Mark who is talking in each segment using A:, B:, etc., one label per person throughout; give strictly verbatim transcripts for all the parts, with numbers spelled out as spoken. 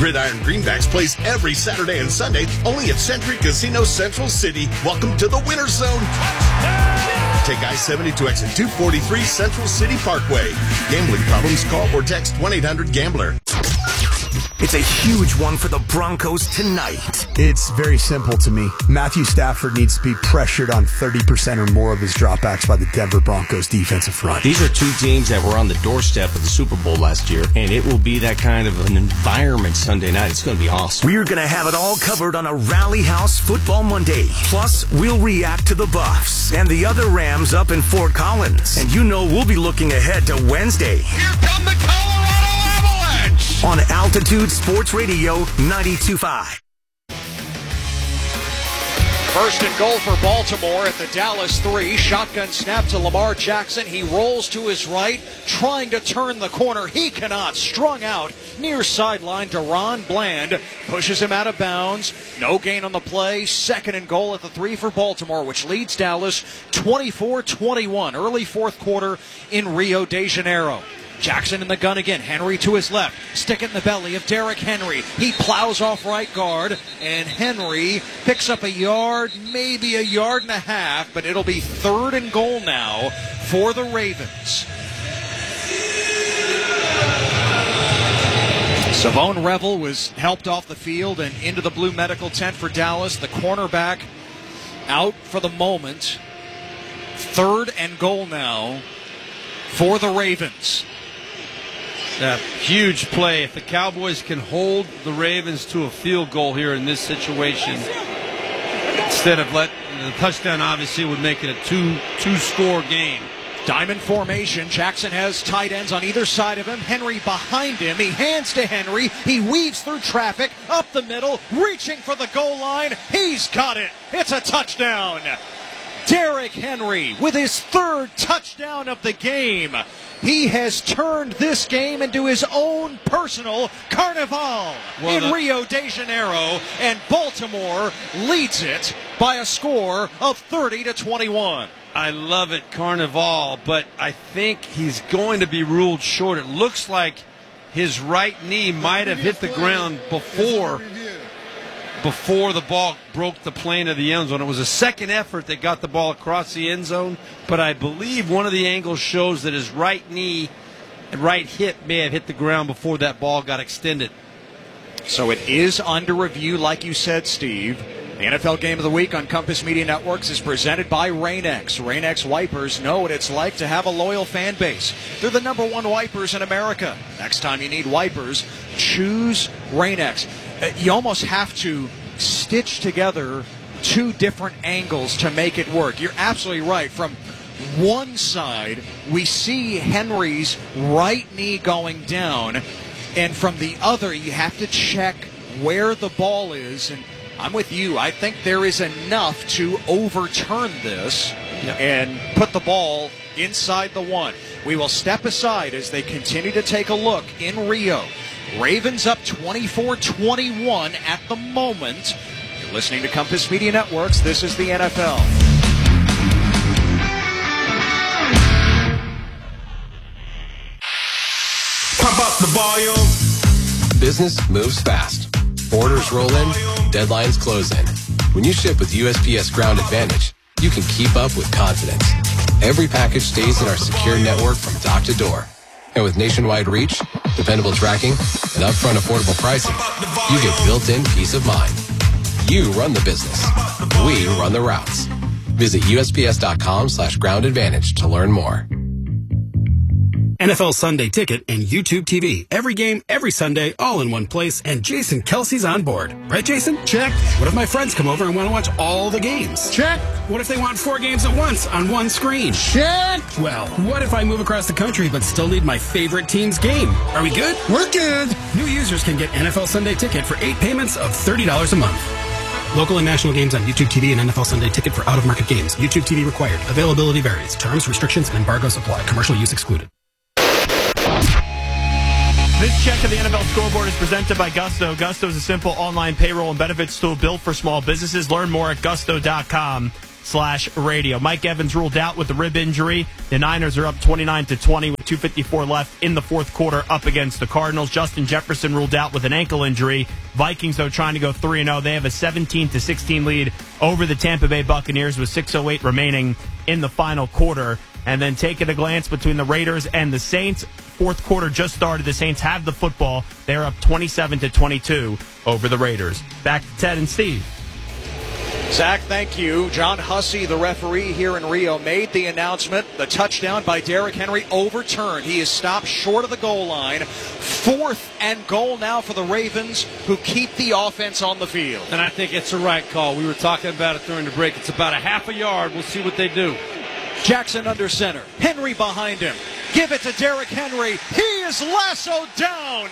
A: Gridiron Greenbacks plays every Saturday and Sunday only at Century Casino Central City. Welcome to the Winter Zone. Take I seventy to exit two forty-three Central City Parkway. Gambling problems? Call or text one eight hundred gambler.
B: It's a huge one for the Broncos tonight.
C: It's very simple to me. Matthew Stafford needs to be pressured on thirty percent or more of his dropbacks by the Denver Broncos defensive front.
D: These are two teams that were on the doorstep of the Super Bowl last year, and it will be that kind of an environment Sunday night. It's going to be awesome.
B: We're going to have it all covered on a Rally House Football Monday. Plus, we'll react to the Buffs and the other Rams up in Fort Collins. And you know we'll be looking ahead to Wednesday.
E: Here come the Colorado Avalanche!
B: On Altitude Sports Radio ninety-two point five.
F: First and goal for Baltimore at the Dallas three. Shotgun snap to Lamar Jackson. He rolls to his right, trying to turn the corner. He cannot. Strung out near sideline. Deron Bland pushes him out of bounds. No gain on the play. Second and goal at the three for Baltimore, which leads Dallas twenty-four twenty-one. Early fourth quarter in Rio de Janeiro. Jackson in the gun again. Henry to his left. Stick it in the belly of Derrick Henry. He plows off right guard, and Henry picks up a yard, maybe a yard and a half, but it'll be third and goal now for the Ravens. Savone Revel was helped off the field and into the blue medical tent for Dallas. The cornerback out for the moment. Third and goal now for the Ravens.
G: A huge play. If the Cowboys can hold the Ravens to a field goal here in this situation, instead of let the touchdown, obviously would make it a two two score game.
F: Diamond formation. Jackson has tight ends on either side of him. Henry behind him. He hands to Henry. He weaves through traffic up the middle, reaching for the goal line. He's got it. It's a touchdown. Derrick Henry with his third touchdown of the game. He has turned this game into his own personal carnival well, in the- Rio de Janeiro, and Baltimore leads it by a score of thirty to twenty-one.
G: I love it, Carnival, but I think he's going to be ruled short. It looks like his right knee might have hit the ground before before the ball broke the plane of the end zone. It was a second effort that got the ball across the end zone, but I believe one of the angles shows that his right knee and right hip may have hit the ground before that ball got extended.
F: So it is under review, like you said, Steve. The N F L Game of the Week on Compass Media Networks is presented by Rain-X. Rain-X wipers know what it's like to have a loyal fan base. They're the number one wipers in America. Next time you need wipers, choose Rain-X. You almost have to stitch together two different angles to make it work. You're absolutely right. From one side, we see Henry's right knee going down, and from the other, you have to check where the ball is. And I'm with you. I think there is enough to overturn this yep. and put the ball inside the one. We will step aside as they continue to take a look in Rio. Ravens up twenty-four twenty-one at the moment. You're listening to Compass Media Networks. This is the N F L.
E: Pump up the volume.
H: Business moves fast. Orders roll in, deadlines close in. When you ship with U S P S Ground Advantage, you can keep up with confidence. Every package stays in our secure network from dock to door. And with nationwide reach, dependable tracking, and upfront affordable pricing, you get built-in peace of mind. You run the business. We run the routes. Visit U S P S dot com slash ground advantage to learn more.
I: N F L Sunday Ticket and YouTube T V. Every game, every Sunday, all in one place, and Jason Kelsey's on board. Right, Jason? Check. What if my friends come over and want to watch all the games? Check. What if they want four games at once on one screen? Check. Well, what if I move across the country but still need my favorite team's game? Are we good? We're good. New users can get N F L Sunday Ticket for eight payments of thirty dollars a month. Local and national games on YouTube T V and N F L Sunday Ticket for out-of-market games. YouTube T V required. Availability varies. Terms, restrictions, and embargoes apply. Commercial use excluded.
J: This check of the N F L Scoreboard is presented by Gusto. Gusto is a simple online payroll and benefits tool built for small businesses. Learn more at gusto dot com. slash radio. Mike Evans ruled out with a rib injury. The Niners are up twenty-nine to twenty with two fifty-four left in the fourth quarter up against the Cardinals. Justin Jefferson ruled out with an ankle injury. Vikings, though, trying to go three and oh. They have a seventeen to sixteen lead over the Tampa Bay Buccaneers with six oh eight remaining in the final quarter. And then taking a glance between the Raiders and the Saints. Fourth quarter just started. The Saints have the football. They're up twenty-seven to twenty-two over the Raiders. Back to Ted and Steve.
F: Zach, thank you. John Hussey, the referee here in Rio, made the announcement. The touchdown by Derrick Henry overturned. He is stopped short of the goal line. Fourth and goal now for the Ravens, who keep the offense on the field.
G: And I think it's the right call. We were talking about it during the break. It's about a half a yard. We'll see what they do.
F: Jackson under center. Henry behind him. Give it to Derrick Henry. He is lassoed down.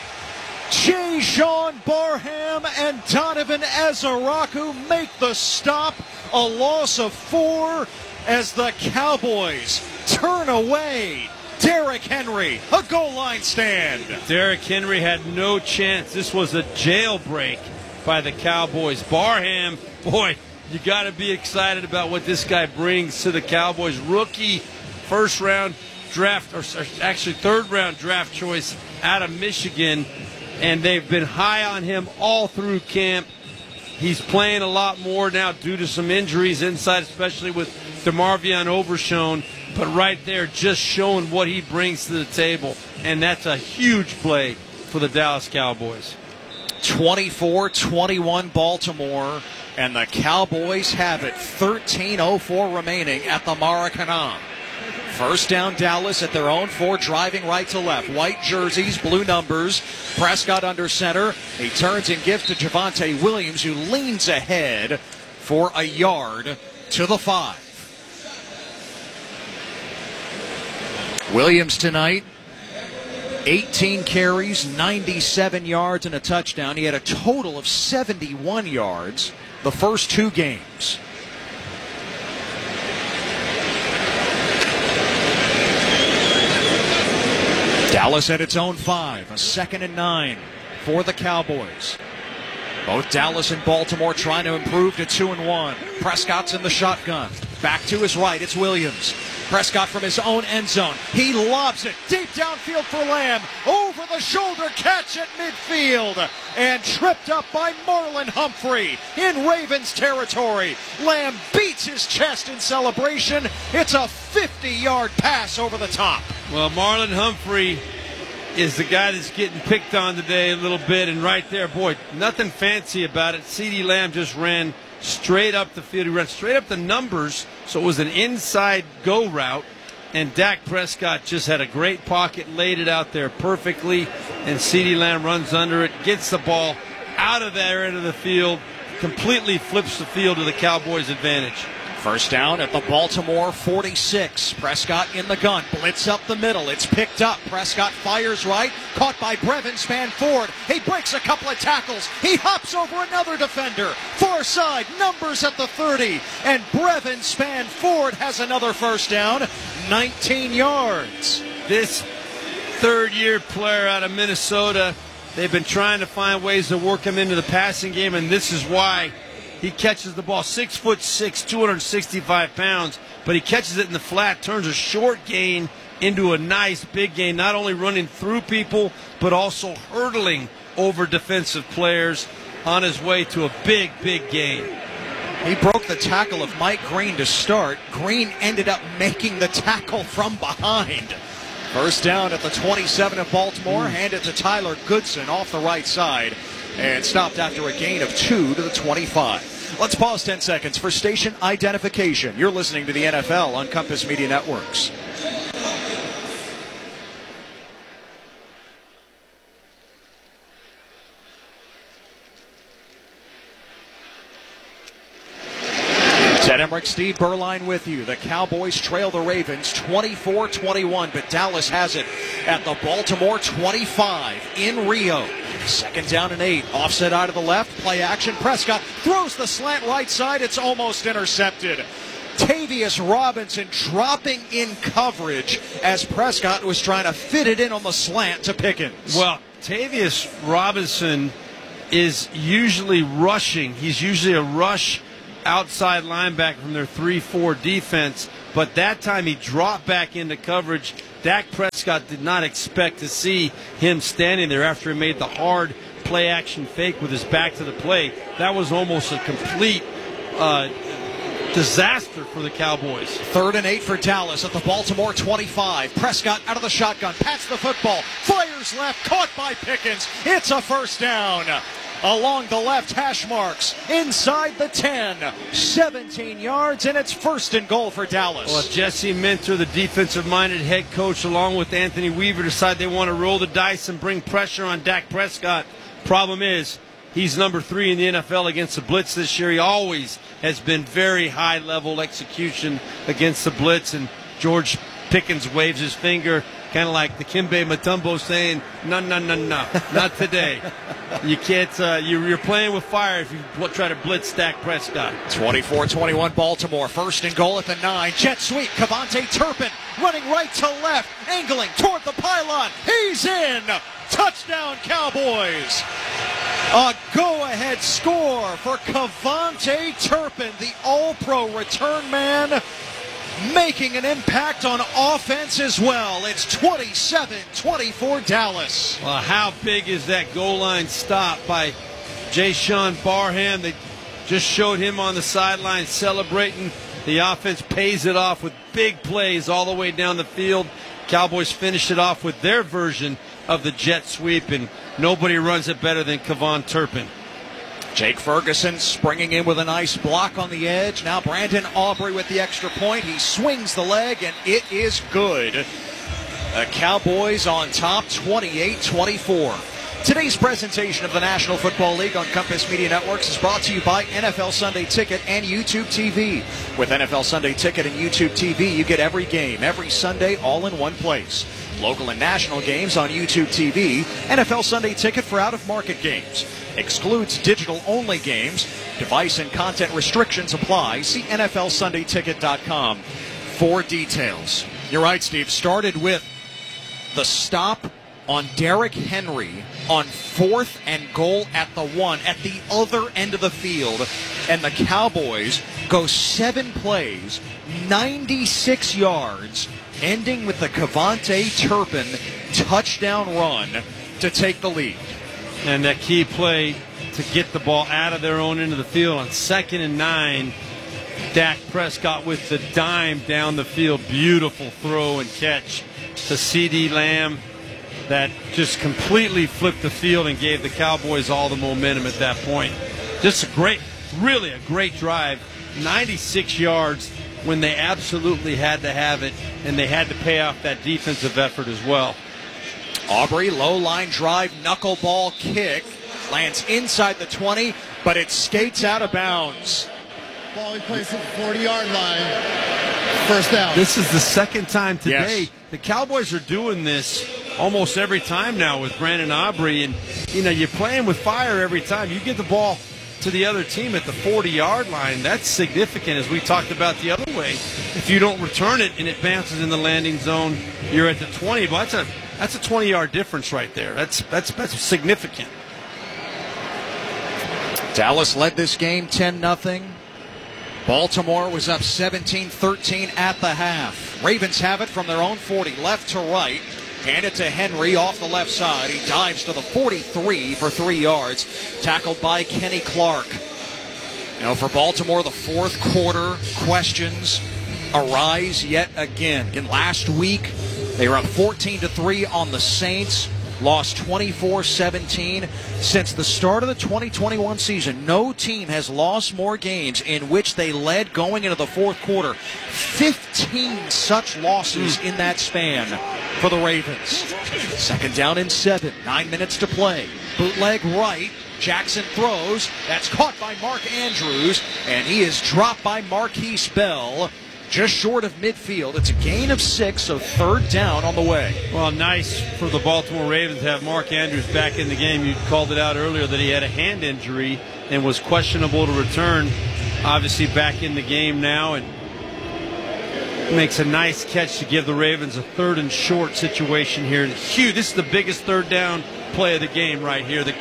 F: Jay Sean Barham and Donovan Ezaraku make the stop. A loss of four as the Cowboys turn away. Derrick Henry, a goal line stand.
G: Derrick Henry had no chance. This was a jailbreak by the Cowboys. Barham, boy, you got to be excited about what this guy brings to the Cowboys. Rookie, first round draft, or actually third round draft choice out of Michigan. And they've been high on him all through camp. He's playing a lot more now due to some injuries inside, especially with DeMarvion Overshown. But right there, just showing what he brings to the table. And that's a huge play for the Dallas Cowboys.
F: twenty-four twenty-one Baltimore. And the Cowboys have it. thirteen oh four remaining at the Maracanã. First down, Dallas at their own four, driving right to left. White jerseys, blue numbers. Prescott under center. He turns and gives to Javonte Williams, who leans ahead for a yard to the five. Williams tonight, eighteen carries, ninety-seven yards, and a touchdown. He had a total of seventy-one yards the first two games. Dallas at its own five, a second and nine for the Cowboys. Both Dallas and Baltimore trying to improve to two and one. Prescott's in the shotgun. Back to his right, it's Williams. Prescott from his own end zone. He lobs it deep downfield for Lamb. Over the shoulder catch at midfield. And tripped up by Marlon Humphrey in Ravens territory. Lamb beats his chest in celebration. It's a fifty-yard pass over the top.
G: Well, Marlon Humphrey is the guy that's getting picked on today a little bit. And right there, boy, nothing fancy about it. CeeDee Lamb just ran straight up the field. He ran straight up the numbers, so it was an inside go route. And Dak Prescott just had a great pocket, laid it out there perfectly, and CeeDee Lamb runs under it, gets the ball out of that end of the field, completely flips the field to the Cowboys' advantage.
F: First down at the Baltimore forty-six. Prescott in the gun. Blitz up the middle. It's picked up. Prescott fires right. Caught by Brevin Spann-Ford. He breaks a couple of tackles. He hops over another defender. Far side. Numbers at the thirty. And Brevin Spann-Ford has another first down. nineteen yards.
G: This third-year player out of Minnesota, they've been trying to find ways to work him into the passing game, and this is why. He catches the ball, six foot six, two hundred sixty-five pounds, but he catches it in the flat, turns a short gain into a nice big gain, not only running through people, but also hurdling over defensive players on his way to a big, big gain.
F: He broke the tackle of Mike Green to start. Green ended up making the tackle from behind. First down at the twenty-seven of Baltimore. Hand it to Tyler Goodson off the right side. And stopped after a gain of two to the twenty-five. Let's pause ten seconds for station identification. You're listening to the N F L on Compass Media Networks. Ted Emmerich, Steve Berline with you. The Cowboys trail the Ravens twenty-four twenty-one, but Dallas has it at the Baltimore twenty-five in Rio. Second down and eight. Offset out of the left. Play action. Prescott throws the slant right side. It's almost intercepted. Tavius Robinson dropping in coverage as Prescott was trying to fit it in on the slant to Pickens.
G: Well, Tavius Robinson is usually rushing. He's usually a rush outside linebacker from their three four defense, but that time he dropped back into coverage. Dak Prescott did not expect to see him standing there after he made the hard play-action fake with his back to the play. That was almost a complete uh, disaster for the Cowboys.
F: Third and eight for Dallas at the Baltimore twenty-five. Prescott out of the shotgun, pats the football, fires left, caught by Pickens. It's a first down. Along the left hash marks, inside the ten, seventeen yards, and it's first and goal for Dallas.
G: Well, Jesse Minter, the defensive-minded head coach, along with Anthony Weaver, decide they want to roll the dice and bring pressure on Dak Prescott. Problem is, he's number three in the N F L against the blitz this year. He always has been very high-level execution against the blitz, and George Pickens waves his finger, kind of like the Kimbe Mutombo saying, no, no, no, no, not today. You can't, uh, you're, you're playing with fire if you try to blitz Dak Prescott.
F: twenty-four twenty-one Baltimore, first and goal at the nine. Jet sweep, Kevontae Turpin running right to left, angling toward the pylon. He's in! Touchdown Cowboys! A go-ahead score for Kevontae Turpin, the all-pro return man, making an impact on offense as well. It's twenty-seven twenty-four Dallas.
G: Well, how big is that goal line stop by Jay-Sean Barham? They just showed him on the sideline celebrating. The offense pays it off with big plays all the way down the field. Cowboys finish it off with their version of the jet sweep, and nobody runs it better than Kevon Turpin.
F: Jake Ferguson springing in with a nice block on the edge. Now Brandon Aubrey with the extra point. He swings the leg, and it is good. The Cowboys on top, twenty-eight twenty-four. Today's presentation of the National Football League on Compass Media Networks is brought to you by N F L Sunday Ticket and YouTube T V. With N F L Sunday Ticket and YouTube T V, you get every game, every Sunday, all in one place. Local and national games on YouTube T V. N F L Sunday Ticket for out-of-market games. Excludes digital-only games. Device and content restrictions apply. See N F L Sunday Ticket dot com for details. You're right, Steve. Started with the stop on Derrick Henry on fourth and goal at the one at the other end of the field. And the Cowboys go seven plays, ninety-six yards, ending with the Kevontae Turpin touchdown run to take the lead.
G: And that key play to get the ball out of their own end of the field on second and nine. Dak Prescott with the dime down the field. Beautiful throw and catch to CeeDee Lamb that just completely flipped the field and gave the Cowboys all the momentum at that point. Just a great, really a great drive. ninety-six yards when they absolutely had to have it, and they had to pay off that defensive effort as well.
F: Aubrey, low line drive, knuckleball kick, lands inside the twenty, but it skates out of bounds.
K: Ball he plays at the forty-yard line. First down.
G: This is the second time today.
F: Yes.
G: The Cowboys are doing this almost every time now with Brandon Aubrey, and you know, you're playing with fire every time. You get the ball to the other team at the forty-yard line. That's significant, as we talked about the other way. If you don't return it and it bounces in the landing zone, you're at the twenty. But that's a that's a twenty-yard difference right there. That's that's that's significant.
F: Dallas led this game ten nothing. Baltimore was up seventeen thirteen at the half. Ravens have it from their own forty, left to right. Hand it to Henry off the left side. He dives to the forty-three for three yards. Tackled by Kenny Clark. You know, for Baltimore, the fourth quarter questions arise yet again. In last week, they were up fourteen to three on the Saints. Lost twenty-four seventeen. Since the start of the twenty twenty-one season, no team has lost more games in which they led going into the fourth quarter. fifteen such losses in that span for the Ravens. Second down and seven. Nine minutes to play. Bootleg right. Jackson throws. That's caught by Mark Andrews, and he is dropped by Marquise Bell. Just short of midfield. It's a gain of six, so third down on the way.
G: Well, nice for the Baltimore Ravens to have Mark Andrews back in the game. You called it out earlier that he had a hand injury and was questionable to return. Obviously back in the game now, and makes a nice catch to give the Ravens a third and short situation here. Huge. This is the biggest third down play of the game right here. The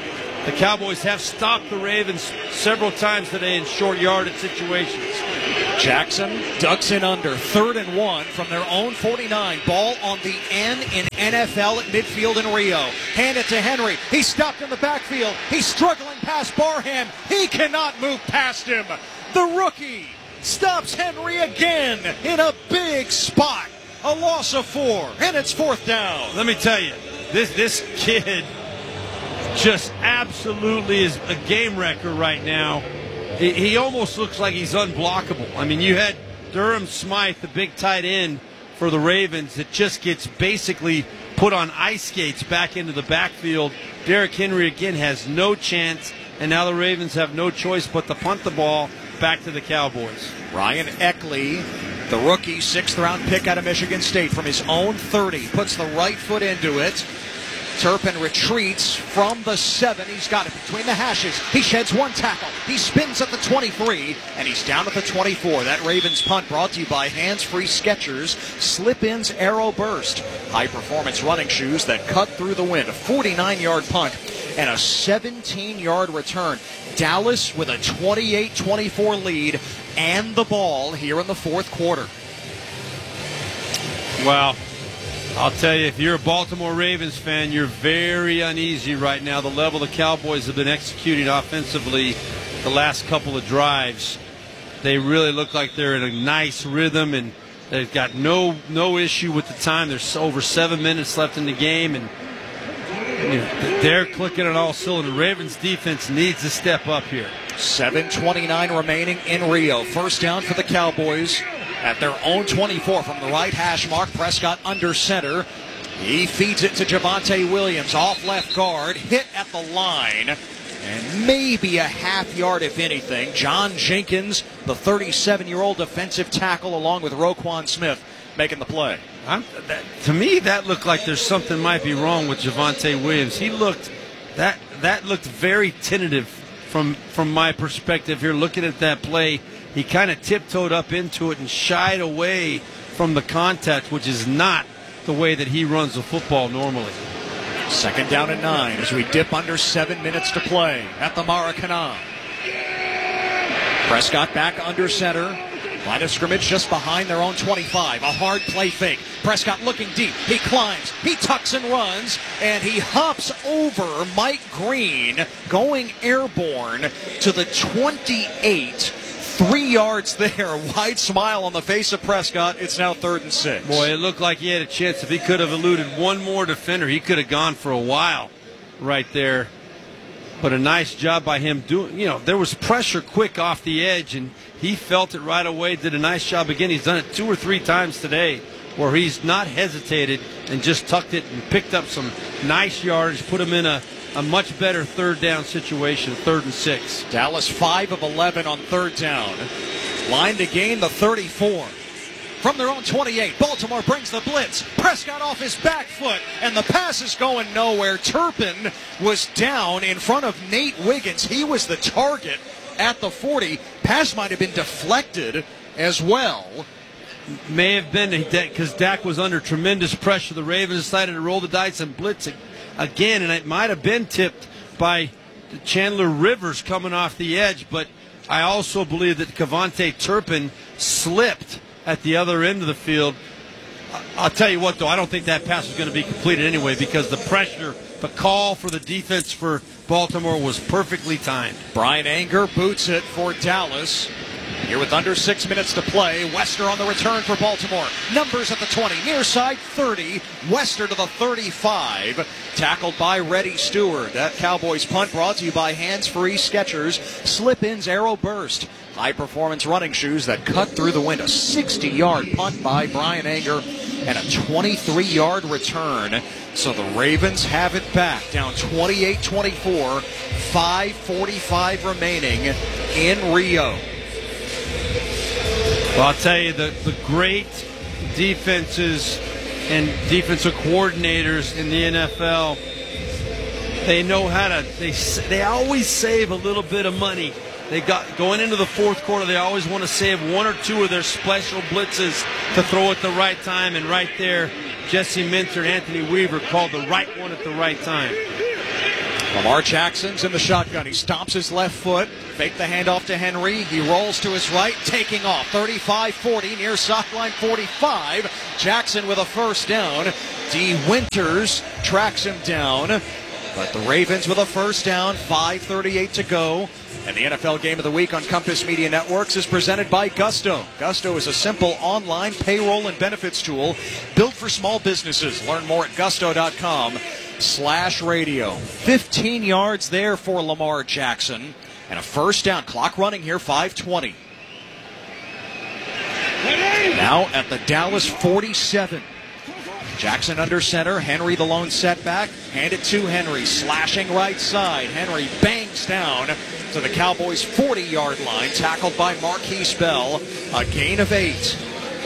G: the Cowboys have stopped the Ravens several times today in short yardage situations.
F: Jackson ducks in under. Third and one from their own forty-nine. Ball on the N in N F L at midfield in Rio. Hand it to Henry. He's stopped in the backfield. He's struggling past Barham. He cannot move past him. The rookie stops Henry again in a big spot. A loss of four, and it's fourth down.
G: Let me tell you, this this kid just absolutely is a game wrecker right now. He, he almost looks like he's unblockable. I mean, you had Durham Smythe, the big tight end for the Ravens, that just gets basically put on ice skates back into the backfield. Derrick Henry, again, has no chance, and now the Ravens have no choice but to punt the ball back to the Cowboys.
F: Ryan Eckley, the rookie, sixth-round pick out of Michigan State, from his own thirty, puts the right foot into it. Turpin retreats from the seven. He's got it between the hashes. He sheds one tackle. He spins at the twenty-three, and he's down at the twenty-four. That Ravens punt brought to you by Hands Free Skechers Slip-Ins Aero Burst. High-performance running shoes that cut through the wind. A forty-nine-yard punt and a seventeen-yard return. Dallas with a twenty-eight twenty-four lead and the ball here in the fourth quarter.
G: Wow. I'll tell you, if you're a Baltimore Ravens fan, you're very uneasy right now. The level the Cowboys have been executing offensively the last couple of drives. They really look like they're in a nice rhythm, and they've got no no issue with the time. There's over seven minutes left in the game, and you know, they're clicking on all cylinders. Ravens defense needs to step up here.
F: seven twenty-nine remaining in Rio. First down for the Cowboys at their own twenty-four from the right hash mark. Prescott under center. He feeds it to Javonte Williams off left guard. Hit at the line. And maybe a half yard, if anything. John Jenkins, the thirty-seven-year-old defensive tackle, along with Roquan Smith, making the play.
G: I'm, that, to me, that looked like there's something might be wrong with Javonte Williams. He looked that that looked very tentative from from my perspective here. Looking at that play, he kind of tiptoed up into it and shied away from the contact, which is not the way that he runs the football normally.
F: Second down and nine as we dip under seven minutes to play at the Maracanã. Prescott back under center. Line of scrimmage just behind their own twenty-five. A hard play fake. Prescott looking deep. He climbs. He tucks and runs. And he hops over Mike Green, going airborne to the twenty-eight. Three yards there. Wide smile on the face of Prescott. It's now third and six.
G: Boy, it looked like he had a chance. If he could have eluded one more defender, he could have gone for a while right there. But a nice job by him doing, you know, there was pressure quick off the edge, and he felt it right away, did a nice job again. He's done it two or three times today where he's not hesitated and just tucked it and picked up some nice yardage, put him in a, a much better third down situation, third and six.
F: Dallas five of eleven on third down. Line to gain the thirty-four. From their own twenty-eight, Baltimore brings the blitz. Prescott off his back foot, and the pass is going nowhere. Turpin was down in front of Nate Wiggins. He was the target at the forty. Pass might have been deflected as well.
G: May have been because Dak was under tremendous pressure. The Ravens decided to roll the dice and blitz again, and it might have been tipped by Chandler Rivers coming off the edge, but I also believe that Kevontae Turpin slipped at the other end of the field. I'll tell you what, though, I don't think that pass was going to be completed anyway because the pressure, the call for the defense for Baltimore was perfectly timed.
F: Brian Anger boots it for Dallas. Here with under six minutes to play, Wester on the return for Baltimore. Numbers at the twenty, near side thirty, Wester to the thirty-five. Tackled by Reddy Stewart. That Cowboys punt brought to you by Hands Free Skechers Slip-Ins Aero Burst. High-performance running shoes that cut through the wind. A sixty-yard punt by Brian Anger and a twenty-three-yard return. So the Ravens have it back, down twenty-eight twenty-four, five forty-five remaining in Rio.
G: Well, I'll tell you, the, the great defenses and defensive coordinators in the N F L, they know how to, they they always save a little bit of money. They got going into the fourth quarter, they always want to save one or two of their special blitzes to throw at the right time, and right there, Jesse Minter and Anthony Weaver called the right one at the right time.
F: Lamar Jackson's in the shotgun. He stomps his left foot. Fake the handoff to Henry. He rolls to his right, taking off. thirty-five forty, near sideline forty-five. Jackson with a first down. D. Winters tracks him down. But the Ravens with a first down, five thirty-eight to go. And the N F L Game of the Week on Compass Media Networks is presented by Gusto. Gusto is a simple online payroll and benefits tool built for small businesses. Learn more at gusto.com slash radio. fifteen yards there for Lamar Jackson. And a first down. Clock running here, five twenty. Now at the Dallas forty-seven. Jackson under center. Henry the lone setback. Hand it to Henry. Slashing right side. Henry bangs down to the Cowboys' forty-yard line. Tackled by Marquise Bell. A gain of eight.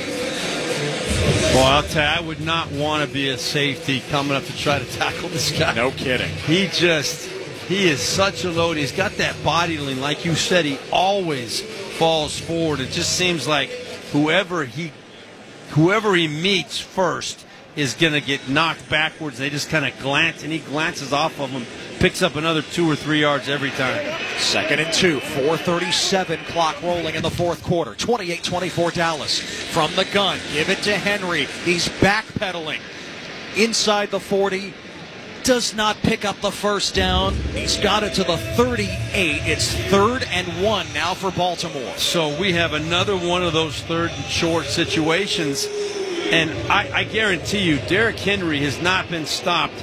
G: Well, I'll tell you, I would not want to be a safety coming up to try to tackle this guy.
F: No kidding.
G: He just, he is such a load. He's got that body lean. Like you said, he always falls forward. It just seems like whoever he, whoever he meets first is going to get knocked backwards. They just kind of glance, and he glances off of him, picks up another two or three yards every time.
F: Second and two, four thirty-seven, clock rolling in the fourth quarter. twenty-eight twenty-four Dallas. From the gun, give it to Henry. He's backpedaling inside the forty. Does not pick up the first down. He's got it to the thirty-eight. It's third and one now for Baltimore.
G: So we have another one of those third and short situations. And I, I guarantee you, Derrick Henry has not been stopped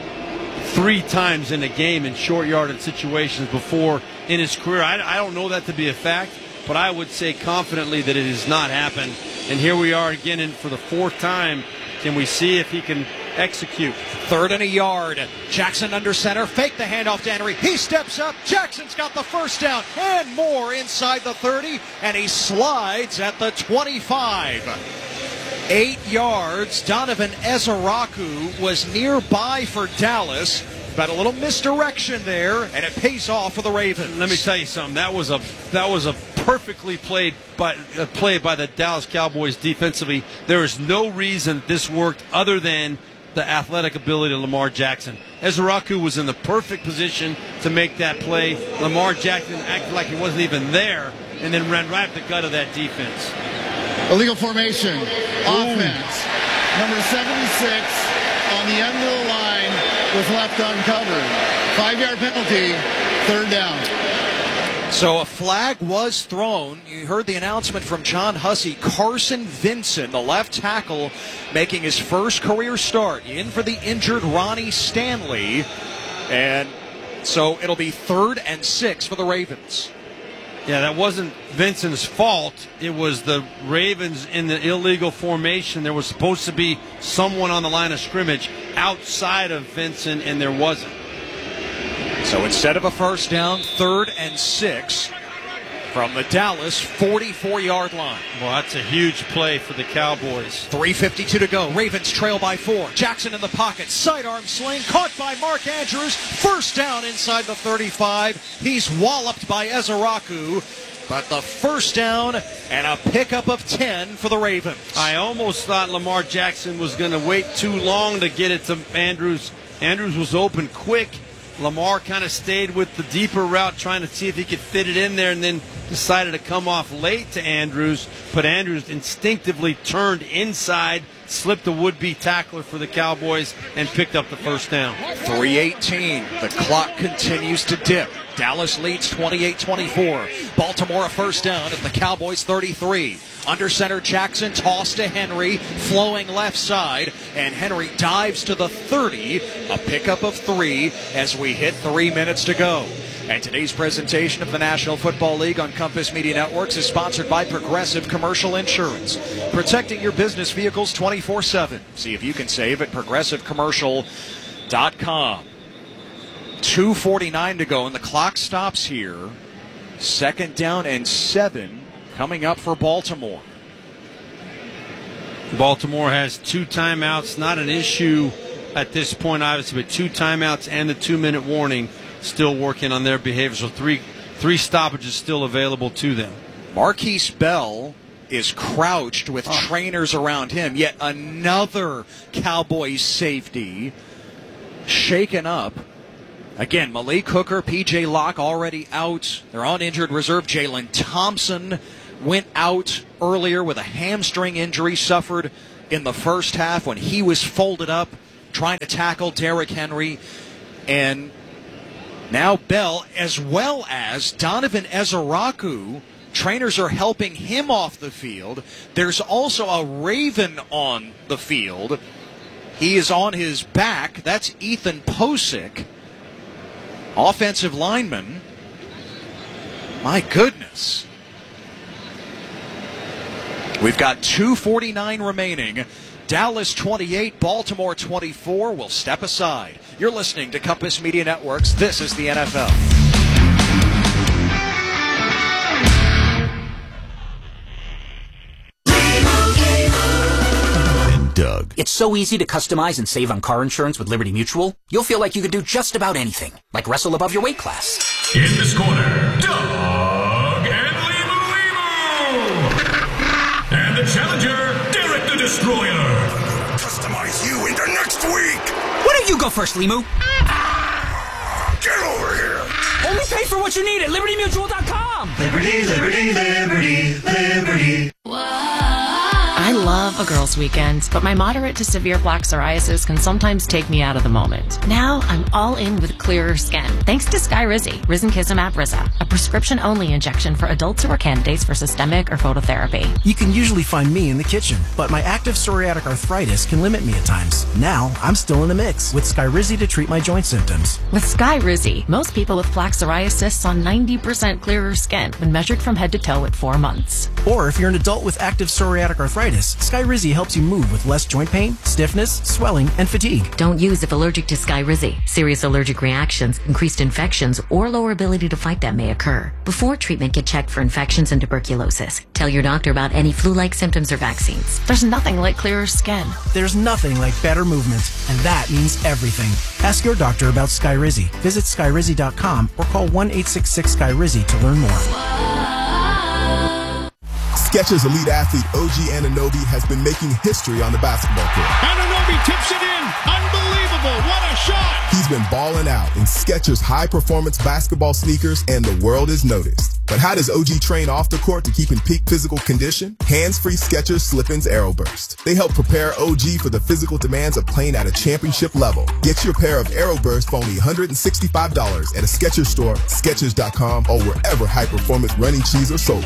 G: three times in a game in short yardage situations before in his career. I, I don't know that to be a fact, but I would say confidently that it has not happened. And here we are again in for the fourth time. Can we see if he can execute?
F: Third and a yard. Jackson under center. Fake the handoff to Henry. He steps up. Jackson's got the first down and more inside the thirty, and he slides at the twenty-five. Eight yards. Donovan Ezeraku was nearby for Dallas, but a little misdirection there, and it pays off for the Ravens.
G: Let me tell you something. That was a that was a perfectly played by uh, play by the Dallas Cowboys defensively. There is no reason this worked other than the athletic ability of Lamar Jackson. Ezeraku was in the perfect position to make that play. Lamar Jackson acted like he wasn't even there, and then ran right up the gut of that defense.
K: Illegal formation. Offense. Number seventy-six on the end of the line was left uncovered. Five-yard penalty, third down.
F: So a flag was thrown. You heard the announcement from John Hussey. Carson Vincent, the left tackle, making his first career start. In for the injured Ronnie Stanley. And so it'll be third and six for the Ravens.
G: Yeah, that wasn't Vincent's fault. It was the Ravens in the illegal formation. There was supposed to be someone on the line of scrimmage outside of Vincent, and there wasn't.
F: So instead of a first down, third and six from the Dallas forty-four-yard line.
G: Well, that's a huge play for the Cowboys.
F: three fifty-two to go. Ravens trail by four. Jackson in the pocket. Sidearm sling. Caught by Mark Andrews. First down inside the thirty-five. He's walloped by Ezeraku. But the first down and a pickup of ten for the Ravens.
G: I almost thought Lamar Jackson was going to wait too long to get it to Andrews. Andrews was open quick. Lamar kind of stayed with the deeper route, trying to see if he could fit it in there, and then decided to come off late to Andrews. But Andrews instinctively turned inside, slipped a would-be tackler for the Cowboys, and picked up the first down.
F: three eighteen. The clock continues to dip. Dallas leads twenty-eight twenty-four. Baltimore a first down at the Cowboys thirty-three. Under center, Jackson, toss to Henry, flowing left side, and Henry dives to the thirty, a pickup of three as we hit three minutes to go. And today's presentation of the National Football League on Compass Media Networks is sponsored by Progressive Commercial Insurance, protecting your business vehicles twenty-four seven. See if you can save at progressive commercial dot com. two forty-nine to go, and the clock stops here. Second down and seven coming up for Baltimore.
G: Baltimore has two timeouts, not an issue at this point, obviously, but two timeouts and the two-minute warning still working on their behavior. So three three stoppages still available to them.
F: Marquise Bell is crouched with oh. trainers around him. Yet another Cowboys safety shaken up Again, Malik Hooker, P J Locke already out. They're on injured reserve. Jalen Thompson went out earlier with a hamstring injury suffered in the first half when he was folded up trying to tackle Derrick Henry. And now Bell, as well as Donovan Ezeraku, trainers are helping him off the field. There's also a Raven on the field. He is on his back. That's Ethan Posick, offensive lineman. My goodness. We've got two forty-nine remaining. Dallas twenty-eight, Baltimore twenty-four. We'll step aside. You're listening to Compass Media Networks. This is the N F L.
L: Doug. It's so easy to customize and save on car insurance with Liberty Mutual. You'll feel like you could do just about anything, like wrestle above your weight class.
E: In this corner, Doug and Limu Limu. And the challenger, Derek the Destroyer.
B: Customize you into next week.
L: Why don't you go first, Limu?
B: Get over here.
L: Only pay for what you need at Liberty Mutual dot com.
M: Liberty, Liberty, Liberty, Liberty. I love a girls' weekend, but my moderate to severe plaque psoriasis can sometimes take me out of the moment. Now I'm all in with clearer skin, thanks to Skyrizi, Risankizumab Riza, a prescription-only injection for adults who are candidates for systemic or phototherapy.
N: You can usually find me in the kitchen, but my active psoriatic arthritis can limit me at times. Now I'm still in the mix with Skyrizi to treat my joint symptoms.
M: With Skyrizi, most people with plaque psoriasis saw ninety percent clearer skin when measured from head to toe at four months.
N: Or if you're an adult with active psoriatic arthritis, Skyrizi helps you move with less joint pain, stiffness, swelling, and fatigue.
O: Don't use if allergic to Skyrizi. Serious allergic reactions, increased infections, or lower ability to fight them may occur. Before treatment, get checked for infections and tuberculosis. Tell your doctor about any flu-like symptoms or vaccines.
M: There's nothing like clearer skin.
N: There's nothing like better movement, and that means everything. Ask your doctor about Skyrizi. Visit Skyrizi dot com or call one eight six six Skyrizi to learn more.
P: Skechers elite athlete O G Anunoby has been making history on the basketball court.
E: Anunoby tips it in. Unbelievable. What a shot.
P: He's been balling out in Skechers high-performance basketball sneakers, and the world has noticed. But how does O G train off the court to keep in peak physical condition? Hands-free Skechers Slip-ins Aeroburst. They help prepare O G for the physical demands of playing at a championship level. Get your pair of Aeroburst for only one hundred sixty-five dollars at a Skechers store, Skechers dot com, or wherever high-performance running shoes are sold.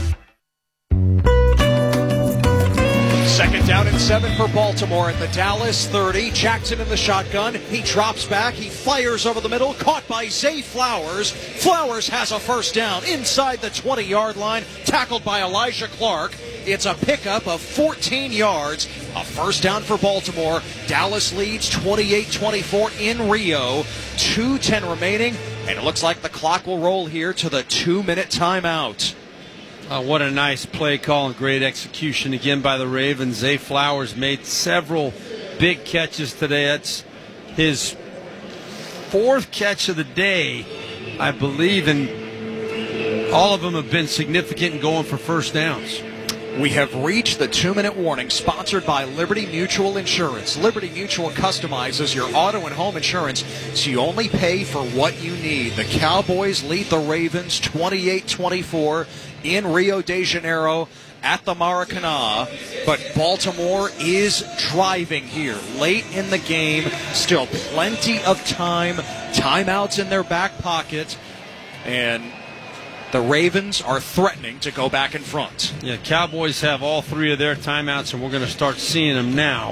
F: Second down and seven for Baltimore at the Dallas thirty. Jackson in the shotgun. He drops back. He fires over the middle. Caught by Zay Flowers. Flowers has a first down inside the twenty-yard line. Tackled by Elijah Clark. It's a pickup of fourteen yards. A first down for Baltimore. Dallas leads twenty-eight twenty-four in Rio. two ten remaining. And it looks like the clock will roll here to the two-minute timeout.
G: Uh, what a nice play call and great execution again by the Ravens. Zay Flowers made several big catches today. That's his fourth catch of the day, I believe, and all of them have been significant in going for first downs.
F: We have reached the two-minute warning, sponsored by Liberty Mutual Insurance. Liberty Mutual customizes your auto and home insurance, so you only pay for what you need. The Cowboys lead the Ravens twenty-eight twenty-four in Rio de Janeiro at the Maracanã, but Baltimore is driving here late in the game. Still plenty of time, timeouts in their back pocket, and the Ravens are threatening to go back in front.
G: Yeah, Cowboys have all three of their timeouts, and we're going to start seeing them now,